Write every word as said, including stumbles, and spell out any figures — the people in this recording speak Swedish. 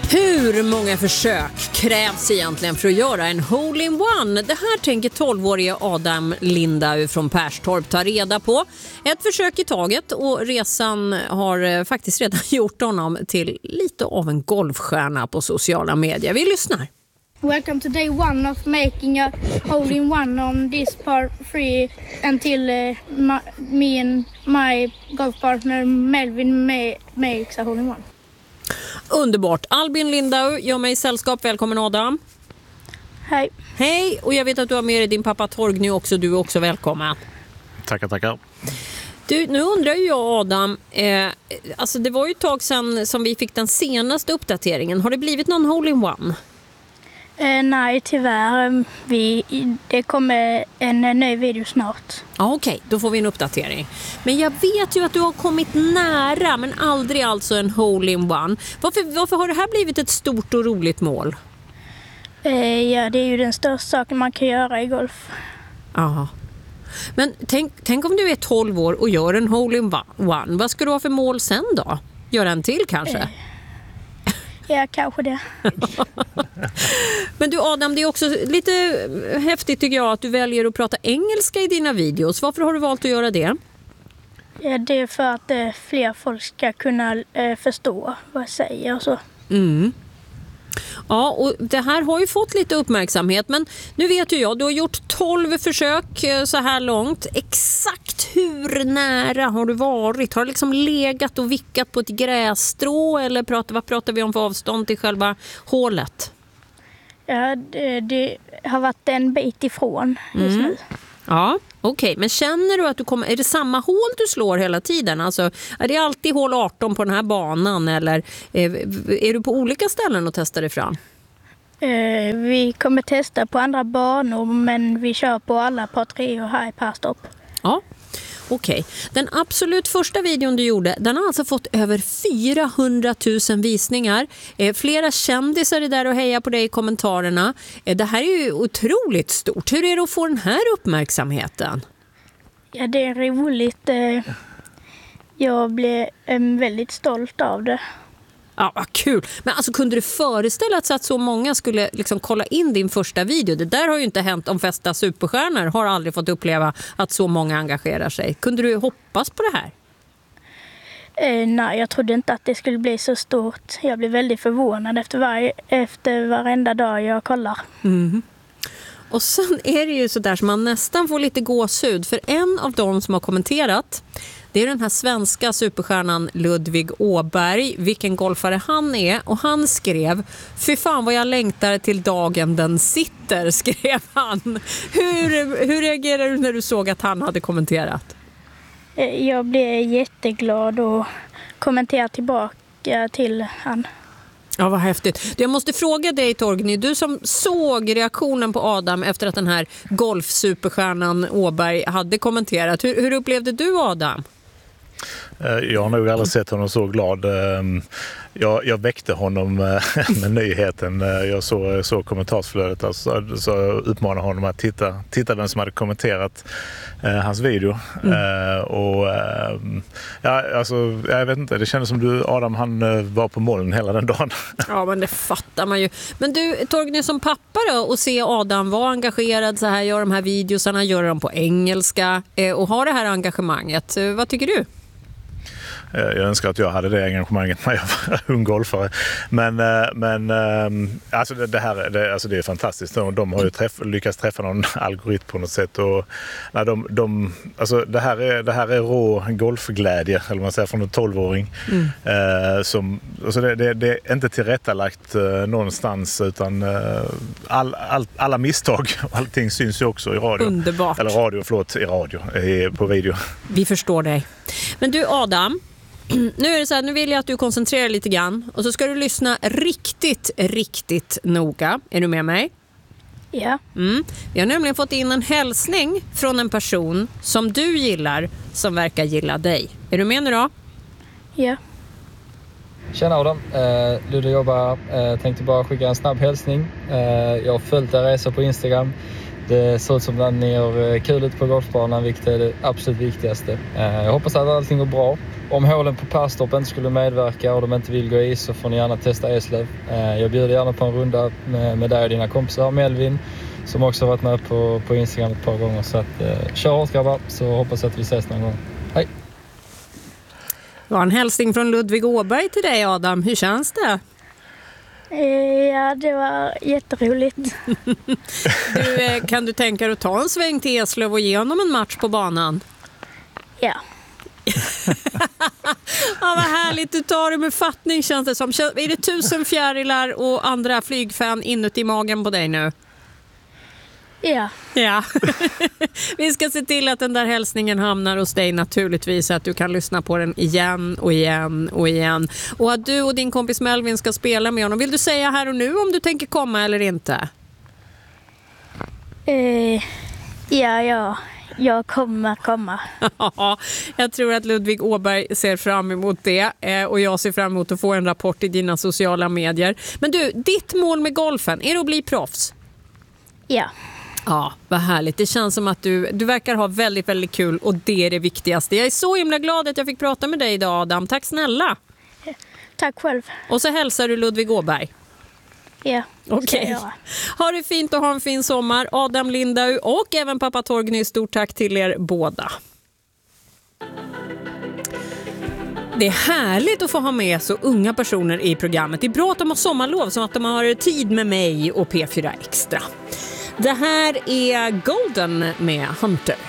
Hur många försök krävs egentligen för att göra en hole-in-one? Det här tänker tolvårige Adam Lindau från Perstorp ta reda på. Ett försök i taget, och resan har faktiskt redan gjort honom till lite av en golfstjärna på sociala medier. Vi lyssnar. Welcome to day one of making a hole-in-one on this par three until uh, my, me and my golf partner Melvin may, makes a hole-in-one. Underbart. Albin Lindau gör mig sällskap. Välkommen Adam. Hej. Hej, och jag vet att du har med dig din pappa Torgny också. Du är också välkommen. Tackar, tackar. Du, nu undrar ju jag Adam, eh, alltså det var ju ett tag sedan som vi fick den senaste uppdateringen. Har det blivit någon hole-in-one? Uh, nej, tyvärr. Vi, det kommer en ny video snart. Ja, okej. Okay. Då får vi en uppdatering. Men jag vet ju att du har kommit nära, men aldrig alltså en hole-in-one. Varför, varför har det här blivit ett stort och roligt mål? Uh, ja, det är ju den största saken man kan göra i golf. Ja. Men tänk, tänk om du är tolv år och gör en hole-in-one. Vad ska du ha för mål sen då? Göra en till kanske? Uh. Ja, kanske det. Men du Adam, det är också lite häftigt tycker jag att du väljer att prata engelska i dina videos. Varför har du valt att göra det? Ja, det är för att eh, fler folk ska kunna eh, förstå vad jag säger och så. Mm. Ja, och det här har ju fått lite uppmärksamhet, men nu vet ju jag, du har gjort tolv försök så här långt. Exakt hur nära har du varit? Har du liksom legat och vickat på ett grässtrå, eller pratar, vad pratar vi om för avstånd till själva hålet? Ja, det, det har varit en bit ifrån just mm. nu. Ja, okej. Okay. Men känner du att du kommer, är det samma hål du slår hela tiden? Alltså, är det alltid hål arton på den här banan, eller är, är du på olika ställen och testar dig fram? Uh, vi kommer testa på andra banor, men vi kör på alla par tre och här i Perstorp. Ja, okej. Okay. Den absolut första videon du gjorde, den har alltså fått över fyrahundratusen visningar. Eh, flera kändisar är där och hejar på dig i kommentarerna. Eh, det här är ju otroligt stort. Hur är det att få den här uppmärksamheten? Ja, det är roligt. Eh, jag blev eh, väldigt stolt av det. Ja, vad kul. Men alltså, kunde du föreställa sig att så många skulle liksom kolla in din första video? Det där har ju inte hänt. Om flesta superstjärnor har aldrig fått uppleva att så många engagerar sig. Kunde du hoppas på det här? Eh, nej, jag trodde inte att det skulle bli så stort. Jag blev väldigt förvånad efter, varje, efter varenda dag jag kollar. Mm. Och sen är det ju så där som man nästan får lite gåshud. För en av dem som har kommenterat, det är den här svenska superstjärnan Ludvig Åberg, vilken golfare han är. Och han skrev, fy fan vad jag längtar till dagen den sitter, skrev han. Hur, hur reagerar du när du såg att han hade kommenterat? Jag blev jätteglad och kommenterade tillbaka till han. Ja, vad häftigt. Jag måste fråga dig Torgny, du som såg reaktionen på Adam efter att den här golfsuperstjärnan Åberg hade kommenterat. Hur, hur upplevde du Adam? Jag har nog aldrig sett honom så glad. Jag, jag väckte honom med nyheten. Jag såg, såg kommentarsflödet, alltså, så jag uppmanade honom att titta, titta vem som hade kommenterat eh, hans video. Mm. Eh, och eh, ja, alltså, jag vet inte, det kändes som du Adam, han var på moln hela den dagen. Ja, men det fattar man ju. Men du Torgny, som pappa då, och se Adam vara engagerad så här, gör de här videosarna, gör dem på engelska eh, och har det här engagemanget. Vad tycker du? Jag önskar att jag hade det engagemanget när jag var ung golfare. Men, men alltså det, det här det, alltså det är fantastiskt. De, de har ju träff, lyckats träffa någon algoritm på något sätt. Och, nej, de, de, alltså det, här är, det här är rå golfglädje, eller man säger, från en tolvåring. Mm. Eh, som, alltså det, det, det är inte tillrättalagt eh, någonstans, utan eh, all, all, alla misstag och allting syns ju också i radio. Underbart. Eller radio, förlåt, i radio, i, på video. Vi förstår dig. Men du Adam, nu är det så här, nu vill jag att du koncentrerar dig lite grann och så ska du lyssna riktigt, riktigt noga. Är du med mig? Ja. Mm. Vi har nämligen fått in en hälsning från en person som du gillar, som verkar gilla dig. Är du med nu då? Ja. Tjena Adam, eh, Ludde jobbar här. Eh, tänkte bara skicka en snabb hälsning. Eh, jag har följt er resa på Instagram. Det ser ut som att ni har kul ut på golfbanan, vilket är det absolut viktigaste. Jag hoppas att allting går bra. Om hålen på Perstorp inte skulle medverka och de inte vill gå i så får ni gärna testa Eslöv. Jag bjuder gärna på en runda med, med dig och dina kompisar. Melvin som också har varit med på, på Instagram ett par gånger. Så att, eh, kör hårt grabbar, så hoppas att vi ses någon gång. Hej! Det var en hälsning från Ludvig Åberg till dig, Adam. Hur känns det? Ja, det var jätteroligt. Du, kan du tänka dig att ta en sväng till Eslöv och ge honom en match på banan? Ja. Ja, vad härligt. Du tar det med fattning, känns det som. Är det tusen fjärilar och andra flygfan inuti magen på dig nu? Ja. Ja. Vi ska se till att den där hälsningen hamnar hos dig naturligtvis, så att du kan lyssna på den igen och igen och igen. Och att du och din kompis Melvin ska spela med honom. Vill du säga här och nu om du tänker komma eller inte? Eh, ja, ja. Jag kommer komma. Ja, jag tror att Ludvig Åberg ser fram emot det, och jag ser fram emot att få en rapport i dina sociala medier. Men du, ditt mål med golfen, är det att bli proffs? Ja. Ja, vad härligt. Det känns som att du, du verkar ha väldigt, väldigt kul, och det är det viktigaste. Jag är så himla glad att jag fick prata med dig idag, Adam. Tack snälla. Tack själv. Och så hälsar du Ludvig Åberg. Ja. Okej. Okay. Ha det fint och ha en fin sommar. Adam Lindau och även pappa Torgny, stort tack till er båda. Det är härligt att få ha med så unga personer i programmet. Det är bra att de har sommarlov, som att de har tid med mig och P fyra Extra. Det här är Golden med Hunter.